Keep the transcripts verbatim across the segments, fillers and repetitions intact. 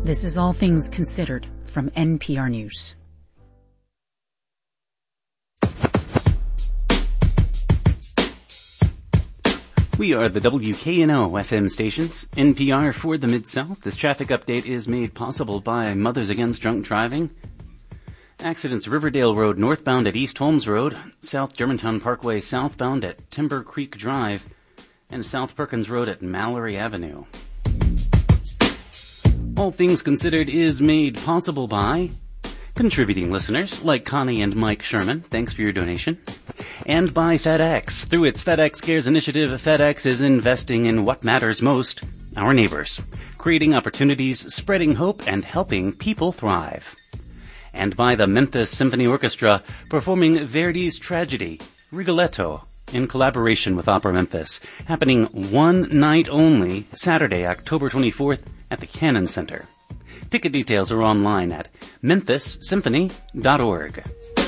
This is All Things Considered from N P R News. We are the W K N O F M stations, N P R for the Mid-South. This traffic update is made possible by Mothers Against Drunk Driving. Accidents: Riverdale Road northbound at East Holmes Road, South Germantown Parkway southbound at Timber Creek Drive, and South Perkins Road at Mallory Avenue. All Things Considered is made possible by contributing listeners like Connie and Mike Sherman. Thanks for your donation. And by FedEx. Through its FedEx Cares initiative, FedEx is investing in what matters most, our neighbors, creating opportunities, spreading hope, and helping people thrive. And by the Memphis Symphony Orchestra, performing Verdi's tragedy, Rigoletto, in collaboration with Opera Memphis, happening one night only, Saturday, October twenty-fourth, at the Cannon Center. Ticket details are online at memphis symphony dot org.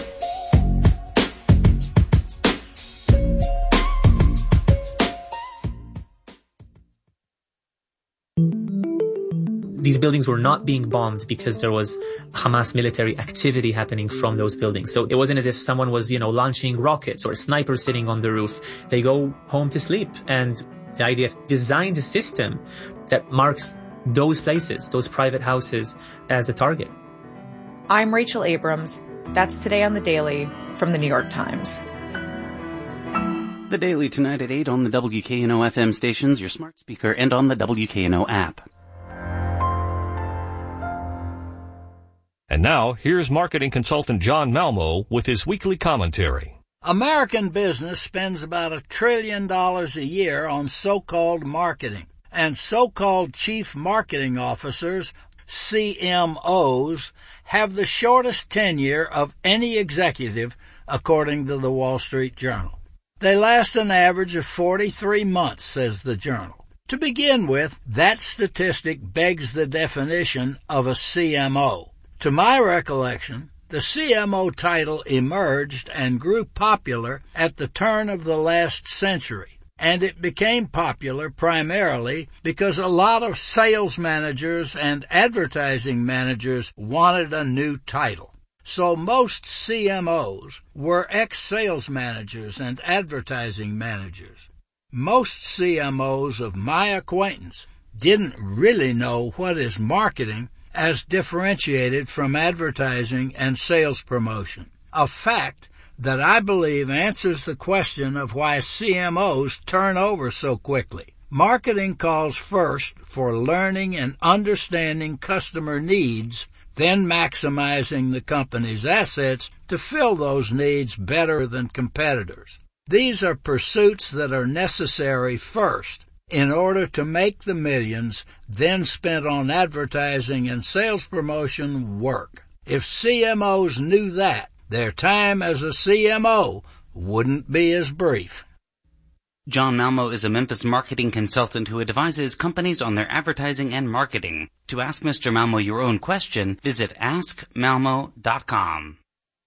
These buildings were not being bombed because there was Hamas military activity happening from those buildings. So it wasn't as if someone was, you know, launching rockets or a sniper sitting on the roof. They go home to sleep. And the I D F designed a system that marks those places, those private houses, as a target. I'm Rachel Abrams. That's Today on the Daily from the New York Times. The Daily tonight at eight on the W K N O F M stations, your smart speaker, and on the W K N O app. And now, here's marketing consultant John Malmo with his weekly commentary. American business spends about a trillion dollars a year on so-called marketing, and so-called chief marketing officers, C M Os, have the shortest tenure of any executive, according to the Wall Street Journal. They last an average of forty-three months, says the journal. To begin with, that statistic begs the definition of a C M O. To my recollection, the C M O title emerged and grew popular at the turn of the last century, and it became popular primarily because a lot of sales managers and advertising managers wanted a new title. So most C M Os were ex-sales managers and advertising managers. Most C M Os of my acquaintance didn't really know what is marketing as differentiated from advertising and sales promotion, a fact that I believe answers the question of why C M Os turn over so quickly. Marketing calls first for learning and understanding customer needs, then maximizing the company's assets to fill those needs better than competitors. These are pursuits that are necessary first in order to make the millions then spent on advertising and sales promotion work. If C M Os knew that, their time as a C M O wouldn't be as brief. John Malmo is a Memphis marketing consultant who advises companies on their advertising and marketing. To ask Mister Malmo your own question, visit ask malmo dot com.